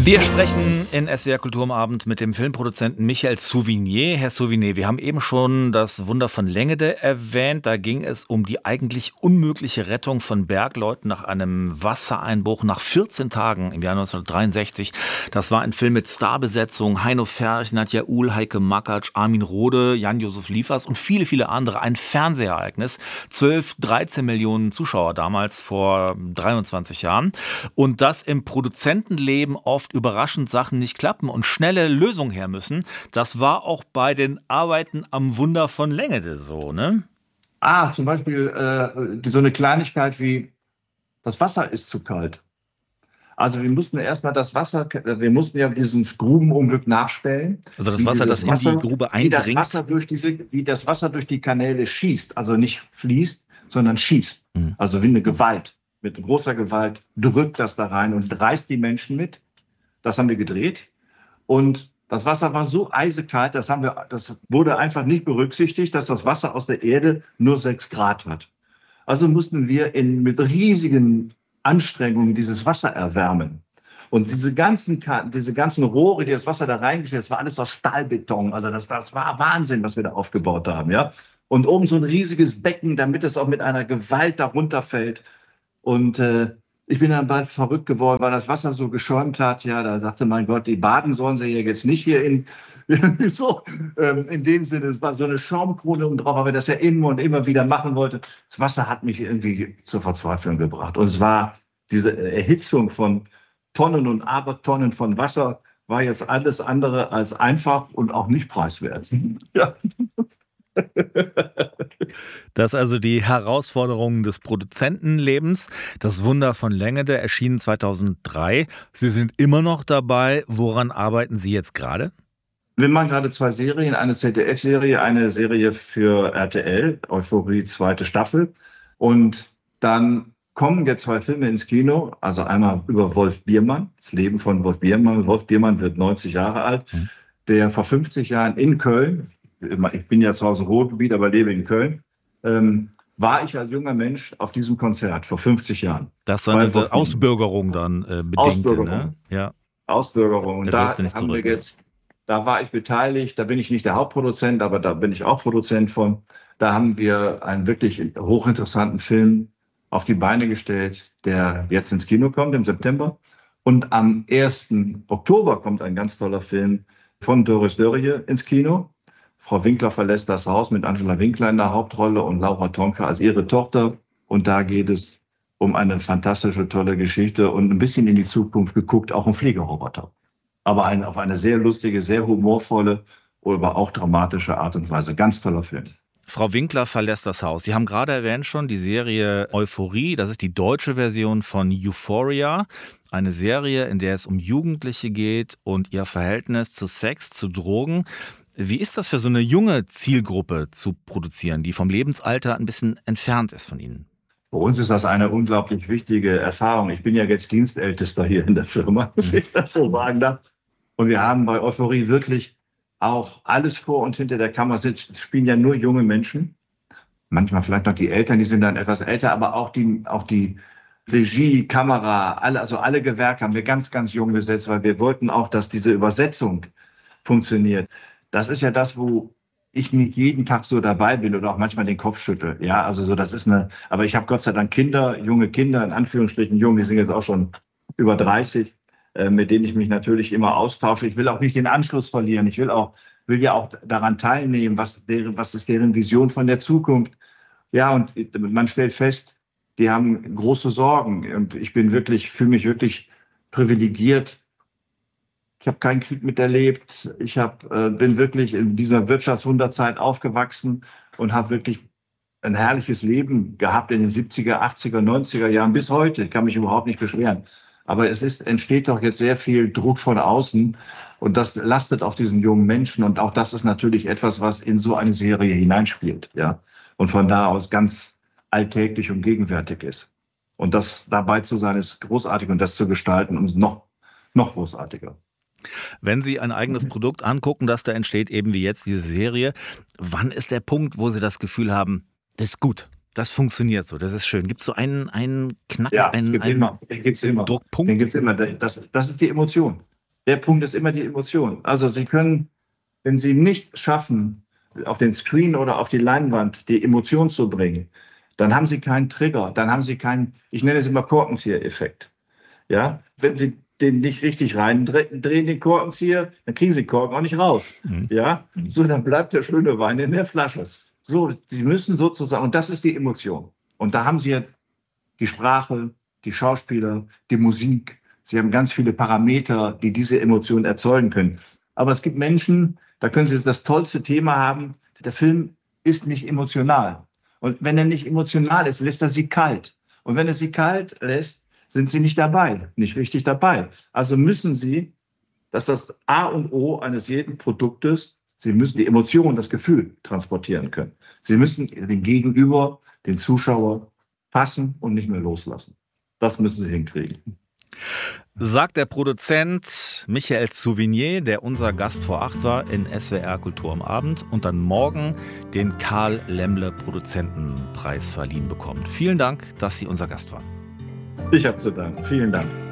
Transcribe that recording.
Wir sprechen in SWR Kultur am Abend mit dem Filmproduzenten Michael Souvigné. Herr Souvigné, wir haben eben schon das Wunder von Längede erwähnt. Da ging es um die eigentlich unmögliche Rettung von Bergleuten nach einem Wassereinbruch nach 14 Tagen im Jahr 1963. Das war ein Film mit Starbesetzung: Heino Ferch, Nadja Uhl, Heike Makatsch, Armin Rohde, Jan-Josef Liefers und viele, viele andere. Ein Fernsehereignis. 12, 13 Millionen Zuschauer damals vor 23 Jahren. Und das im Produzentenleben oft überraschend Sachen nicht klappen und schnelle Lösungen her müssen. Das war auch bei den Arbeiten am Wunder von Längede so, ne? Zum Beispiel so eine Kleinigkeit wie, das Wasser ist zu kalt. Also wir mussten erstmal wir mussten ja dieses Grubenunglück nachstellen. Also das Wasser, das in die Grube eindringt. Wie das Wasser durch die Kanäle schießt, also nicht fließt, sondern schießt. Also wie eine Gewalt, mit großer Gewalt drückt das da rein und reißt die Menschen mit. Das haben wir gedreht. Und das Wasser war so eisekalt, das wurde einfach nicht berücksichtigt, dass das Wasser aus der Erde nur 6 Grad hat. Also mussten wir mit riesigen Anstrengungen dieses Wasser erwärmen. Und diese ganzen Rohre, die das Wasser da reingestellt haben, das war alles aus Stahlbeton. Also das war Wahnsinn, was wir da aufgebaut haben, ja. Und oben so ein riesiges Becken, damit es auch mit einer Gewalt darunter fällt. Und ich bin dann bald verrückt geworden, weil das Wasser so geschäumt hat. Ja, da sagte mein Gott, die baden sollen sie ja jetzt nicht hier in dem Sinne. Es war so eine Schaumkrone oben drauf, weil wir das ja immer und immer wieder machen wollten. Das Wasser hat mich irgendwie zur Verzweiflung gebracht. Und es war diese Erhitzung von Tonnen und Abertonnen von Wasser, war jetzt alles andere als einfach und auch nicht preiswert. Ja. Das ist also die Herausforderungen des Produzentenlebens. Das Wunder von Längede erschien 2003. Sie sind immer noch dabei. Woran arbeiten Sie jetzt gerade? Wir machen gerade 2 Serien, eine ZDF-Serie, eine Serie für RTL, Euphorie 2. Staffel. Und dann kommen jetzt 2 Filme ins Kino, also einmal über Wolf Biermann, das Leben von Wolf Biermann. Wolf Biermann wird 90 Jahre alt, der vor 50 Jahren in Köln, ich bin ja zu Hause im Ruhrgebiet, aber lebe in Köln, war ich als junger Mensch auf diesem Konzert vor 50 Jahren. Das war eine Ausbürgerung dann bedingte, Ausbürgerung. Ne? Ja. Ausbürgerung. Und da nicht haben zurück, wir jetzt, da war ich beteiligt, da bin ich nicht der Hauptproduzent, aber da bin ich auch Produzent von. Da haben wir einen wirklich hochinteressanten Film auf die Beine gestellt, der jetzt ins Kino kommt im September. Und am 1. Oktober kommt ein ganz toller Film von Doris Dörrie ins Kino. Frau Winkler verlässt das Haus mit Angela Winkler in der Hauptrolle und Laura Tonka als ihre Tochter. Und da geht es um eine fantastische, tolle Geschichte und ein bisschen in die Zukunft geguckt, auch um Fliegerroboter. Aber auf eine sehr lustige, sehr humorvolle, aber auch dramatische Art und Weise. Ganz toller Film. Frau Winkler verlässt das Haus. Sie haben gerade erwähnt schon die Serie Euphorie. Das ist die deutsche Version von Euphoria. Eine Serie, in der es um Jugendliche geht und ihr Verhältnis zu Sex, zu Drogen. Wie ist das für so eine junge Zielgruppe zu produzieren, die vom Lebensalter ein bisschen entfernt ist von Ihnen? Für uns ist das eine unglaublich wichtige Erfahrung. Ich bin ja jetzt Dienstältester hier in der Firma, wenn ich das so sagen darf. Und wir haben bei Euphorie wirklich auch alles vor und hinter der Kamera spielen ja nur junge Menschen. Manchmal vielleicht noch die Eltern, die sind dann etwas älter, aber auch die Regie, Kamera, alle Gewerke haben wir ganz, ganz jung besetzt, weil wir wollten auch, dass diese Übersetzung funktioniert. Das ist ja das, wo ich nicht jeden Tag so dabei bin oder auch manchmal den Kopf schüttel. Ja, also so, aber ich habe Gott sei Dank junge Kinder, in Anführungsstrichen jung, die sind jetzt auch schon über 30, mit denen ich mich natürlich immer austausche. Ich will auch nicht den Anschluss verlieren. Ich will ja auch daran teilnehmen, was ist deren Vision von der Zukunft. Ja, und man stellt fest, die haben große Sorgen. Und ich fühle mich wirklich privilegiert. Ich habe keinen Krieg miterlebt. Ich bin wirklich in dieser Wirtschaftswunderzeit aufgewachsen und habe wirklich ein herrliches Leben gehabt in den 70er, 80er, 90er Jahren bis heute. Ich kann mich überhaupt nicht beschweren. Aber entsteht doch jetzt sehr viel Druck von außen und das lastet auf diesen jungen Menschen. Und auch das ist natürlich etwas, was in so eine Serie hineinspielt. Ja? Und von da aus ganz alltäglich und gegenwärtig ist. Und das dabei zu sein, ist großartig und das zu gestalten und noch großartiger. Wenn Sie ein eigenes Produkt angucken, das da entsteht, eben wie jetzt diese Serie, wann ist der Punkt, wo Sie das Gefühl haben, das ist gut, das funktioniert so, das ist schön? Gibt es so einen Knack, ja, einen Druckpunkt? Den gibt's immer. Das ist die Emotion. Der Punkt ist immer die Emotion. Also Sie können, wenn Sie nicht schaffen, auf den Screen oder auf die Leinwand die Emotion zu bringen, dann haben Sie keinen Trigger, dann haben Sie keinen, ich nenne es immer Korkenzieher-Effekt. Ja, wenn Sie den nicht richtig reindrehen, den Korkenzieher, dann kriegen Sie den Korken auch nicht raus. Ja, so, dann bleibt der schöne Wein in der Flasche. So, Sie müssen sozusagen, und das ist die Emotion. Und da haben Sie jetzt die Sprache, die Schauspieler, die Musik. Sie haben ganz viele Parameter, die diese Emotion erzeugen können. Aber es gibt Menschen, da können Sie das tollste Thema haben. Der Film ist nicht emotional. Und wenn er nicht emotional ist, lässt er Sie kalt. Und wenn er Sie kalt lässt, sind Sie nicht dabei, nicht richtig dabei. Also müssen Sie, das ist das A und O eines jeden Produktes, Sie müssen die Emotion, das Gefühl transportieren können. Sie müssen den Gegenüber, den Zuschauer fassen und nicht mehr loslassen. Das müssen Sie hinkriegen. Sagt der Produzent Michael Souvigné, der unser Gast vor 8 war in SWR Kultur am Abend und dann morgen den Karl Lemmle Produzentenpreis verliehen bekommt. Vielen Dank, dass Sie unser Gast waren. Ich habe zu danken. Vielen Dank.